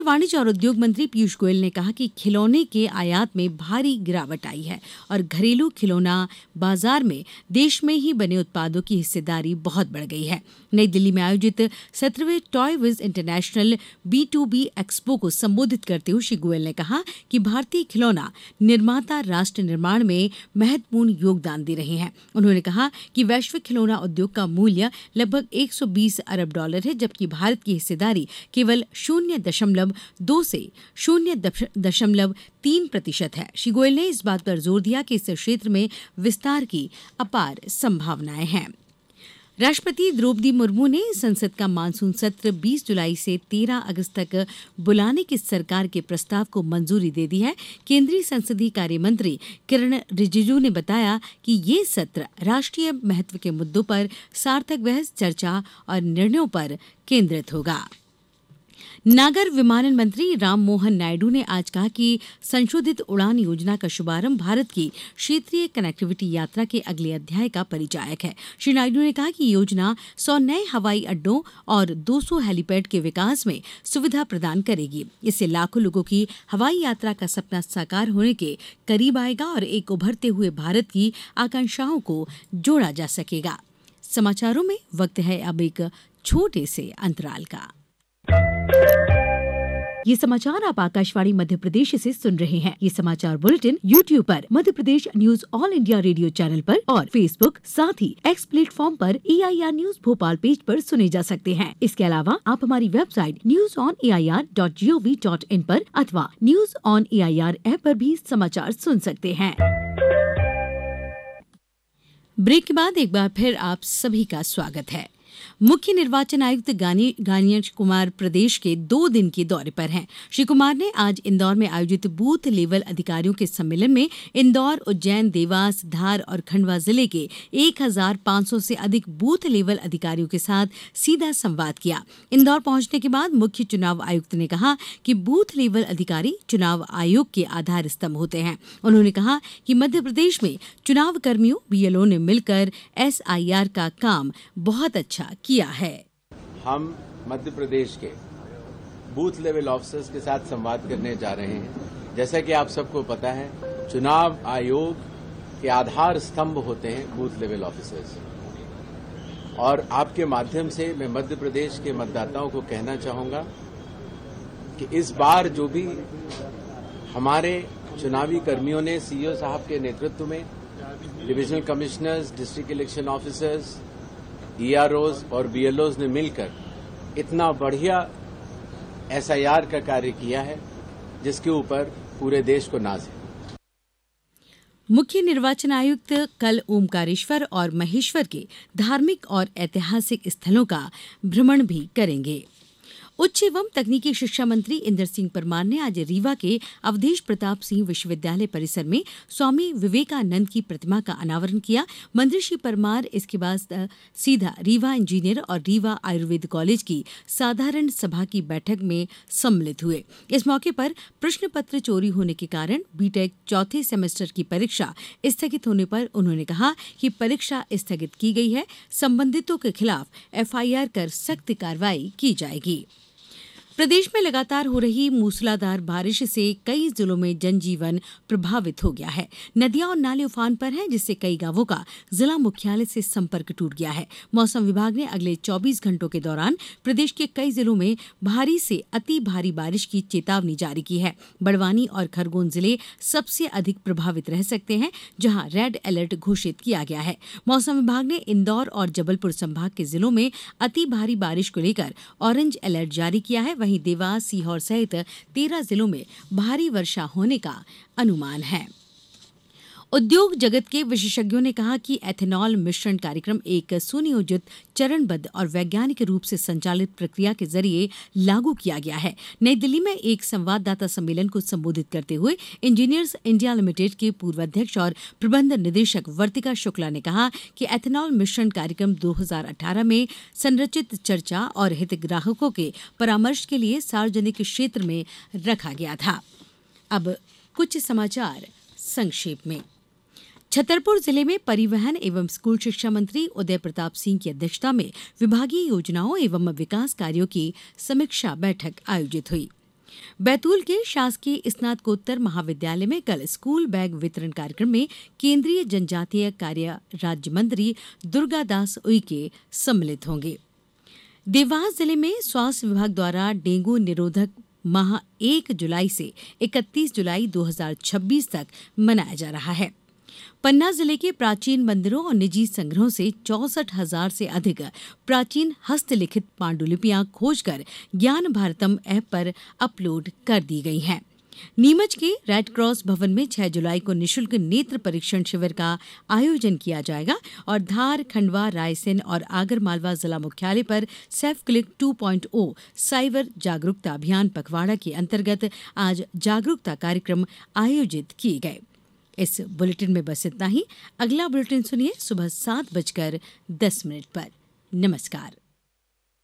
वाणिज्य और उद्योग मंत्री पीयूष गोयल ने कहा कि खिलौने के आयात में भारी गिरावट आई है और घरेलू खिलौना बाजार में देश में ही बने उत्पादों की हिस्सेदारी बहुत बढ़ गई है। नई दिल्ली में आयोजित 17वें toy Vij international B2B expo को संबोधित करते हुए श्री गोयल ने कहा कि भारतीय खिलौना निर्माता राष्ट्र निर्माण में महत्वपूर्ण योगदान दे रहे हैं। उन्होंने कहा कि वैश्विक खिलौना उद्योग का मूल्य लगभग $120 अरब है, जबकि भारत की हिस्सेदारी केवल 0.2 से 0.3% है। श्री गोयल ने इस बात पर जोर दिया कि इस क्षेत्र में विस्तार की अपार संभावनाएं हैं। राष्ट्रपति द्रौपदी मुर्मू ने संसद का मानसून सत्र 20 जुलाई से 13 अगस्त तक बुलाने के सरकार के प्रस्ताव को मंजूरी दे दी है। केंद्रीय संसदीय कार्य मंत्री किरण रिजिजू ने बताया कि ये सत्र राष्ट्रीय महत्व के मुद्दों पर सार्थक बहस, चर्चा और निर्णयों पर केंद्रित होगा। नागर विमानन मंत्री राममोहन नायडू ने आज कहा कि संशोधित उड़ान योजना का शुभारंभ भारत की क्षेत्रीय कनेक्टिविटी यात्रा के अगले अध्याय का परिचायक है। श्री नायडू ने कहा कि योजना 100 नए हवाई अड्डों और 200 हेलीपैड के विकास में सुविधा प्रदान करेगी। इससे लाखों लोगों की हवाई यात्रा का सपना साकार होने के करीब आएगा और एक उभरते हुए भारत की आकांक्षाओं को जोड़ा जा सकेगा। समाचारों में वक्त है अब एक छोटे से अंतराल का। ये समाचार आप आकाशवाणी मध्य प्रदेश से सुन रहे हैं। ये समाचार बुलेटिन YouTube पर Madhya Pradesh news all India radio channel पर और फेसबुक साथ ही एक्स प्लेटफॉर्म पर AIR न्यूज भोपाल पेज पर सुने जा सकते हैं। इसके अलावा आप हमारी वेबसाइट newsonair.gov.in पर अथवा न्यूज ऑन AIR ऐप पर भी समाचार सुन सकते हैं। ब्रेक के बाद एक बार फिर आप सभी का स्वागत है। मुख्य निर्वाचन आयुक्त ज्ञानेश कुमार प्रदेश के 2 दिन के दौरे पर हैं। श्री कुमार ने आज इंदौर में आयोजित बूथ लेवल अधिकारियों के सम्मेलन में इंदौर, उज्जैन, देवास, धार और खंडवा जिले के 1500 से अधिक बूथ लेवल अधिकारियों के साथ सीधा संवाद किया। इंदौर पहुंचने के बाद मुख्य चुनाव आयुक्त ने कहा कि बूथ लेवल अधिकारी चुनाव आयोग के आधार स्तंभ होते हैं। उन्होंने कहा कि मध्य प्रदेश में चुनाव कर्मियों BLO ने मिलकर SIR का काम बहुत अच्छा किया है। हम मध्य प्रदेश के बूथ लेवल ऑफिसर्स के साथ संवाद करने जा रहे हैं। जैसा कि आप सबको पता है, चुनाव आयोग के आधार स्तंभ होते हैं बूथ लेवल ऑफिसर्स, और आपके माध्यम से मैं मध्य प्रदेश के मतदाताओं को कहना चाहूंगा कि इस बार जो भी हमारे चुनावी कर्मियों ने CEO साहब के नेतृत्व में divisional commissioners, district election officers, EROs और BLOs ने मिलकर इतना बढ़िया SIR का कार्य किया है, जिसके ऊपर पूरे देश को नाज है। मुख्य निर्वाचन आयुक्त कल ओमकारेश्वर और महेश्वर के धार्मिक और ऐतिहासिक स्थलों का भ्रमण भी करेंगे। उच्च एवं तकनीकी शिक्षा मंत्री इंदर सिंह परमार ने आज रीवा के अवधेश प्रताप सिंह विश्वविद्यालय परिसर में स्वामी विवेकानंद की प्रतिमा का अनावरण किया। मंत्री श्री परमार इसके बाद सीधा रीवा इंजीनियर और रीवा आयुर्वेद कॉलेज की साधारण सभा की बैठक में सम्मिलित हुए। इस मौके पर प्रश्न पत्र चोरी होने के कारण BTech चौथे सेमेस्टर की परीक्षा स्थगित होने पर उन्होंने कहा कि परीक्षा स्थगित की गई है, संबंधितों के खिलाफ FIR कर सख्त कार्रवाई की जाएगी। प्रदेश में लगातार हो रही मूसलाधार बारिश से कई जिलों में जनजीवन प्रभावित हो गया है। नदियां और नाले उफान पर हैं, जिससे कई गांवों का जिला मुख्यालय से संपर्क टूट गया है। मौसम विभाग ने अगले 24 घंटों के दौरान प्रदेश के कई जिलों में भारी से अति भारी बारिश की चेतावनी जारी की है। बड़वानी और खरगोन जिले सबसे अधिक प्रभावित रह सकते हैं, जहां रेड अलर्ट घोषित किया गया है। मौसम विभाग ने इंदौर और जबलपुर संभाग के जिलों में अति भारी बारिश को लेकर ऑरेंज अलर्ट जारी किया है। वहीं देवास, सीहोर सहित 13 जिलों में भारी वर्षा होने का अनुमान है। उद्योग जगत के विशेषज्ञों ने कहा कि एथेनॉल मिश्रण कार्यक्रम एक सुनियोजित, चरणबद्ध और वैज्ञानिक रूप से संचालित प्रक्रिया के जरिए लागू किया गया है। नई दिल्ली में एक संवाददाता सम्मेलन को संबोधित करते हुए इंजीनियर्स इंडिया लिमिटेड के पूर्व अध्यक्ष और प्रबंध निदेशक वर्तिका शुक्ला ने कहा कि एथेनॉल मिश्रण कार्यक्रम 2018 में संरचित चर्चा और हितग्राहकों के परामर्श के लिए सार्वजनिक क्षेत्र में रखा गया था। अब कुछ समाचार संक्षेप में। छतरपुर जिले में परिवहन एवं स्कूल शिक्षा मंत्री उदय प्रताप सिंह की अध्यक्षता में विभागीय योजनाओं एवं विकास कार्यों की समीक्षा बैठक आयोजित हुई। बैतूल के शासकीय स्नातकोत्तर महाविद्यालय में कल स्कूल बैग वितरण कार्यक्रम में केंद्रीय जनजातीय कार्य राज्य मंत्री दुर्गादास उइके सम्मिलित होंगे। देवास जिले में स्वास्थ्य विभाग द्वारा डेंगू निरोधक माह 1 जुलाई से 31 जुलाई 2026 तक मनाया जा रहा है। पन्ना जिले के प्राचीन मंदिरों और निजी संग्रहों से 64,000 से अधिक प्राचीन हस्तलिखित पांडुलिपियां खोजकर ज्ञान भारतम ऐप पर अपलोड कर दी गई हैं। नीमच के रेड क्रॉस भवन में 6 जुलाई को निःशुल्क नेत्र परीक्षण शिविर का आयोजन किया जाएगा और धार, खंडवा, रायसेन और आगरमालवा जिला मुख्यालय पर सेल्फ क्लिक 2.0 साइबर जागरूकता अभियान पखवाड़ा के अंतर्गत आज जागरूकता कार्यक्रम आयोजित किए गए। इस बुलेटिन में बस इतना ही। अगला बुलेटिन सुनिए सुबह 7:10 पर। नमस्कार।